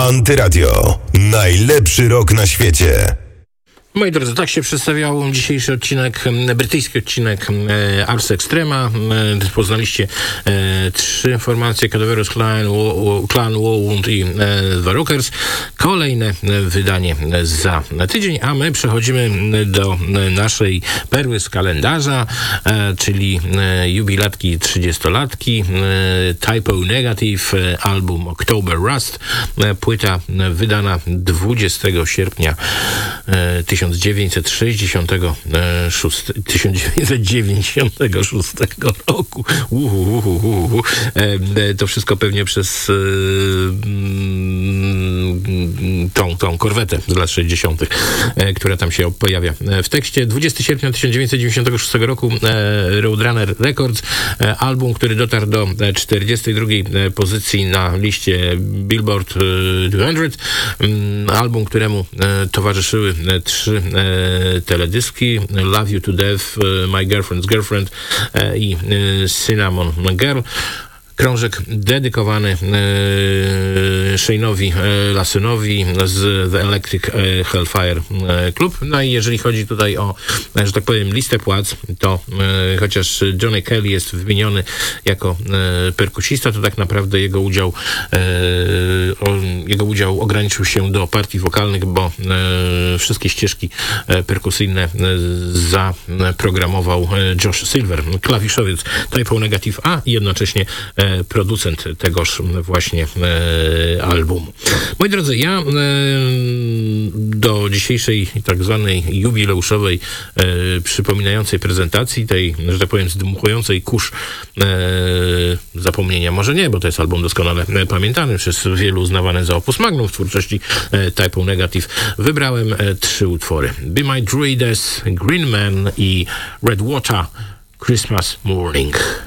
Antyradio. Najlepszy rok na świecie. Moi drodzy, tak się przedstawiał dzisiejszy odcinek, brytyjski odcinek Ars Extrema. Poznaliście trzy formacje: Cadaverous Clan, Warwound i The Rockers. Kolejne wydanie za tydzień, a my przechodzimy do naszej perły z kalendarza, czyli jubilatki 30-latki, Typo Negative, album October Rust, płyta wydana 20 sierpnia 1996 roku. To wszystko pewnie przez tą korwetę z lat 60., która tam się pojawia w tekście. 20 sierpnia 1996 roku Roadrunner Records, album, który dotarł do 42 pozycji na liście Billboard 200, album, któremu towarzyszyły trzy teledyski: Love You to Death, My Girlfriend's Girlfriend i Cinnamon Girl. Krążek dedykowany Shane'owi Lassonowi z The Electric Hellfire Club. No i jeżeli chodzi tutaj o, że tak powiem, listę płac, to chociaż Johnny Kelly jest wymieniony jako perkusista, to tak naprawdę jego udział ograniczył się do partii wokalnych, bo wszystkie ścieżki perkusyjne zaprogramował Josh Silver, klawiszowiec Typo Negative, a jednocześnie producent tegoż właśnie albumu. Moi drodzy, ja do dzisiejszej tak zwanej jubileuszowej przypominającej prezentacji, tej, że tak powiem, zdmuchującej kurz zapomnienia, może nie, bo to jest album doskonale pamiętany, przez wielu uznawany za opus magnum w twórczości Typo Negative, wybrałem trzy utwory: Be My Druides, Green Man i Red Water Christmas Morning.